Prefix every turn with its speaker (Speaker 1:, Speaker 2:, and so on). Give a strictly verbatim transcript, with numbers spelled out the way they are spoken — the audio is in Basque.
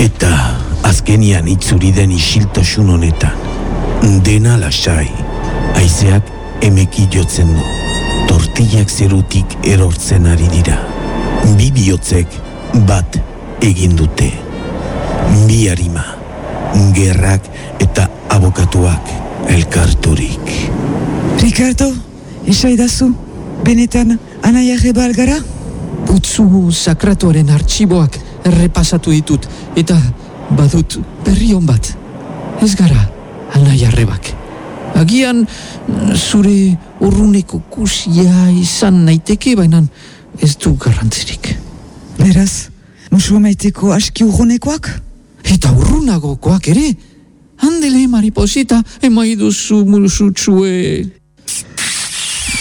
Speaker 1: Eta azkenian itzuri den isiltasun honetan, dena lasai, haizeak emeki jotzen du, tortillak zerutik erortzen ari dira. Bi bihotzek bat egin dute. Bi harima, gerrak eta abokatuak elkarturik.
Speaker 2: Ricardo, esaidazu, benetan anaia reba algara?
Speaker 3: Putzu sakratuaren artxiboak errepasatu ditut, eta badut berri hon bat. Ez gara anaia rebak. Agian zure urruneko kusia izan naiteke, baina ez du garrantzirik.
Speaker 2: Beraz, musu maiteko aski urrunekoak?
Speaker 3: Eta urrunagokoak ere, handele mariposita emaiduzu musutsue.